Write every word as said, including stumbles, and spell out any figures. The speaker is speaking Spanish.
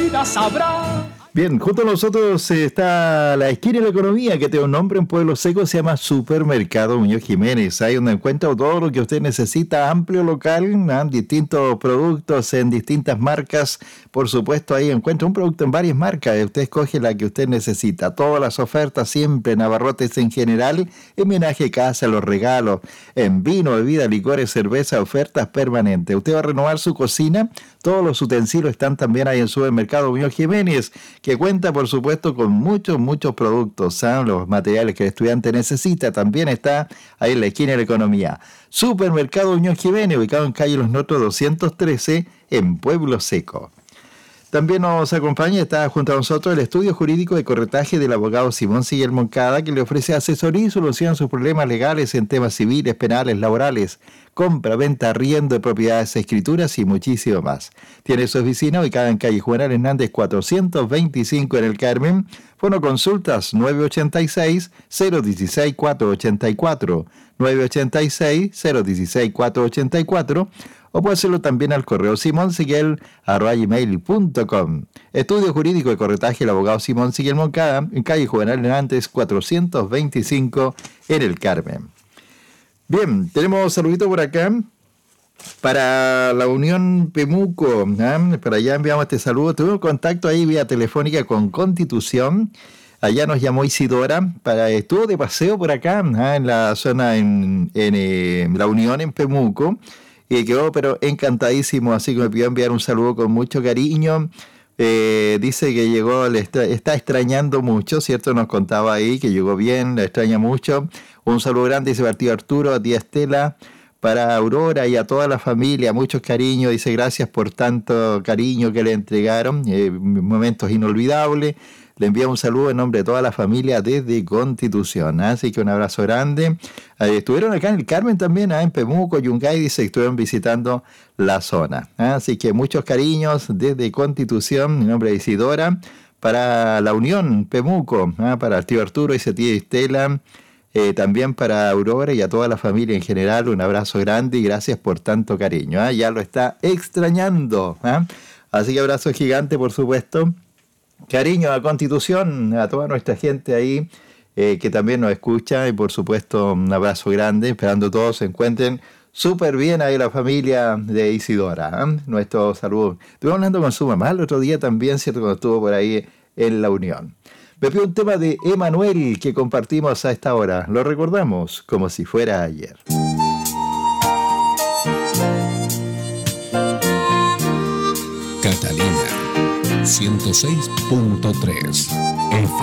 vida sabrá. Bien, junto a nosotros está la esquina de la economía, que tiene un nombre en Pueblo Seco, se llama Supermercado Muñoz Jiménez. Ahí donde encuentra todo lo que usted necesita, amplio local, ¿no? Distintos productos en distintas marcas. Por supuesto, ahí encuentra un producto en varias marcas. Usted escoge la que usted necesita. Todas las ofertas siempre en abarrotes en general, en homenaje casa, los regalos, en vino, bebida, licores, cerveza, ofertas permanentes. Usted va a renovar su cocina. Todos los utensilios están también ahí en Supermercado Muñoz Jiménez, que cuenta, por supuesto, con muchos, muchos productos, ¿sabes? Los materiales que el estudiante necesita. También está ahí en la esquina de la economía. Supermercado Muñoz Jiménez, ubicado en calle Los Notos doscientos trece, en Pueblo Seco. También nos acompaña, está junto a nosotros el estudio jurídico de corretaje del abogado Simón Siguel Moncada, que le ofrece asesoría y solución a sus problemas legales en temas civiles, penales, laborales, compra, venta, arriendo de propiedades, escrituras y muchísimo más. Tiene su oficina ubicada en calle Juvenal Hernández cuatrocientos veinticinco en el Carmen. Fono consultas nueve ocho seis, cero uno seis, cuatro ocho cuatro, nueve ocho seis, cero uno seis, cuatro ocho cuatro, o puede hacerlo también al correo simonsiguel arroba gmail punto com. Estudio jurídico de corretaje el abogado Simón Siguel Moncada, en calle Juvenal Hernández cuatrocientos veinticinco en el Carmen. Bien, tenemos saludito por acá para la Unión Pemuco, ¿eh? Para allá enviamos este saludo. Tuvimos contacto ahí vía telefónica con Constitución. Allá nos llamó Isidora, para estuvo de paseo por acá, ¿eh? En la zona, en, en eh, la Unión, en Pemuco, y quedó pero encantadísimo, así que me pidió enviar un saludo con mucho cariño. Eh, dice que llegó, le está, está extrañando mucho, ¿cierto? Nos contaba ahí que llegó bien, le extraña mucho. Un saludo grande, dice Partido Arturo, a tía Estela, para Aurora y a toda la familia, muchos cariños. Dice gracias por tanto cariño que le entregaron, eh, momentos inolvidables. Le envía un saludo en nombre de toda la familia desde Constitución, ¿eh? Así que un abrazo grande. Eh, estuvieron acá en el Carmen también, ¿eh? En Pemuco, Yungay, dice que estuvieron visitando la zona, ¿eh? Así que muchos cariños desde Constitución, en nombre de Isidora, para la Unión Pemuco, ¿eh? Para el tío Arturo y su tía Estela, eh, también para Aurora y a toda la familia en general, un abrazo grande y gracias por tanto cariño, ¿eh? Ya lo está extrañando, ¿eh? Así que abrazo gigante, por supuesto. Cariño a Constitución, a toda nuestra gente ahí eh, que también nos escucha y por supuesto un abrazo grande, esperando todos se encuentren súper bien ahí la familia de Isidora, ¿eh? Nuestro saludo. Estuve hablando con su mamá el otro día también, ¿cierto? Cuando estuvo por ahí en la Unión. Me pidió un tema de Emanuel que compartimos a esta hora. Lo recordamos como si fuera ayer. Catalina ciento seis punto tres.